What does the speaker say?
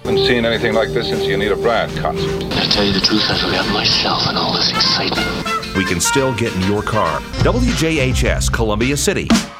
Haven't seen anything like this since the Anita Bryant concert. To tell you the truth, I forgot myself in all this excitement. We can still get in your car. WJHS, Columbia City.